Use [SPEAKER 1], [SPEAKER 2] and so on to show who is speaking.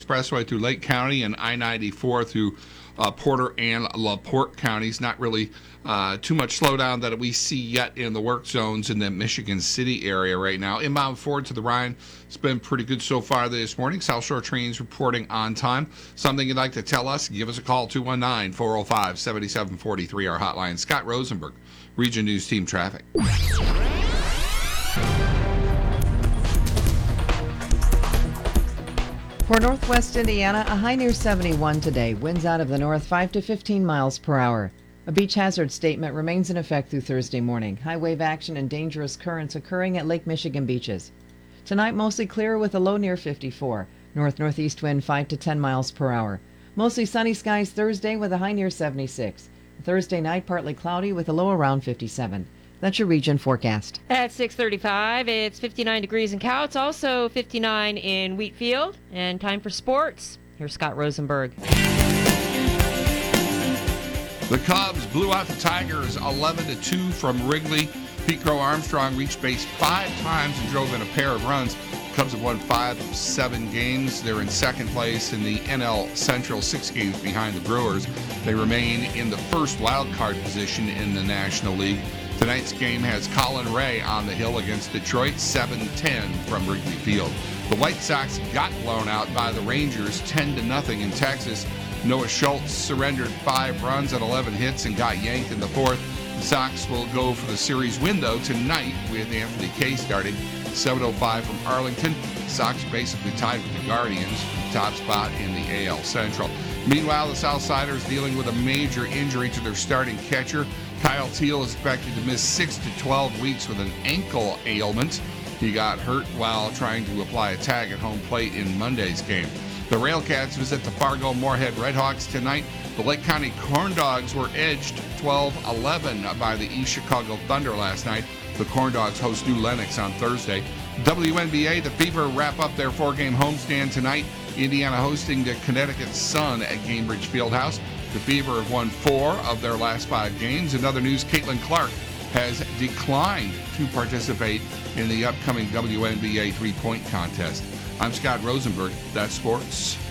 [SPEAKER 1] Expressway through Lake County and I-94 through Porter and LaPorte counties. Not really too much slowdown that we see yet in the work zones in the Michigan City area right now. Inbound Ford to the Rhine, it's been pretty good so far this morning. South Shore trains reporting on time. Something you'd like to tell us, give us a call, 219-405-7743, our hotline. Scott Rosenberg, Region News Team Traffic.
[SPEAKER 2] For Northwest Indiana, a high near 71 today. Winds out of the north 5 to 15 miles per hour. A beach hazard statement remains in effect through Thursday morning. High wave action and dangerous currents occurring at Lake Michigan beaches. Tonight, mostly clear with a low near 54. North-northeast wind 5 to 10 miles per hour. Mostly sunny skies Thursday with a high near 76. Thursday night, partly cloudy with a low around 57. That's your region forecast.
[SPEAKER 3] At 6:35, it's 59 degrees in Cow. It's also 59 in Wheatfield. And time for sports. Here's Scott Rosenberg.
[SPEAKER 1] The Cubs blew out the Tigers 11-2 from Wrigley. Pete Crow Armstrong reached base 5 times and drove in a pair of runs. Cubs have won 5 of 7 games. They're in second place in the NL Central, 6 games behind the Brewers. They remain in the first wild card position in the National League. Tonight's game has Colin Ray on the hill against Detroit, 7-10 from Wrigley Field. The White Sox got blown out by the Rangers 10-0 in Texas. Noah Schultz surrendered 5 runs and 11 hits and got yanked in the fourth. The Sox will go for the series win, though, tonight with Anthony Kay starting. 7:05 from Arlington. The Sox basically tied with the Guardians for the top spot in the AL Central. Meanwhile, the Southsiders dealing with a major injury to their starting catcher. Kyle Teel is expected to miss 6 to 12 weeks with an ankle ailment. He got hurt while trying to apply a tag at home plate in Monday's game. The Railcats visit the Fargo-Moorhead Redhawks tonight. The Lake County Corn Dogs were edged 12-11 by the East Chicago Thunder last night. The Corn Dogs host New Lenox on Thursday. WNBA, the Fever wrap up their 4-game homestand tonight. Indiana hosting the Connecticut Sun at Gainbridge Fieldhouse. The Fever have won 4 of their last 5 games. In other news, Caitlin Clark has declined to participate in the upcoming WNBA three-point contest. I'm Scott Rosenberg. That's sports.